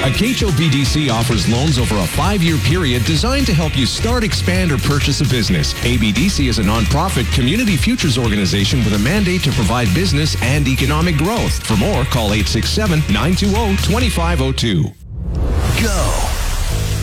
Acacio BDC offers loans over a 5-year period designed to help you start, expand, or purchase a business. ABDC is a nonprofit community futures organization with a mandate to provide business and economic growth. For more, call 867-920-2502. Go.